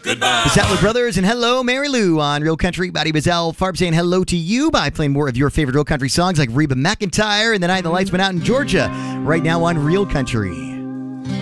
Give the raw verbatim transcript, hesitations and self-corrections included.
Goodbye. The Statler Brothers and Hello, Mary Lou on Real Country. Buddy Bazell, Farb saying hello to you by playing more of your favorite Real Country songs like Reba McEntire and The Night the Lights Went Out in Georgia right now on Real Country.